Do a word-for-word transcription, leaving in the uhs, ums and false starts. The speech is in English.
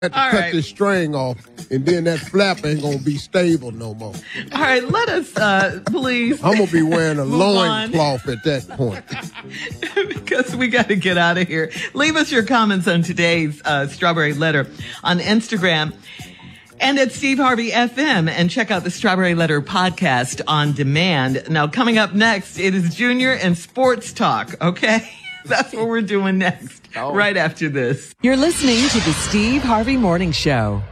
Had to All cut right. this string off, and then that flap ain't gonna be stable no more. All right, let us, uh, please. I'm gonna be wearing a Move loincloth at that point. Because we got to get out of here. Leave us your comments on today's uh, Strawberry Letter on Instagram and at Steve Harvey F M, and check out the Strawberry Letter podcast on demand. Now, coming up next, it is Junior and Sports Talk, okay? That's what we're doing next, Oh. right after this. You're listening to the Steve Harvey Morning Show.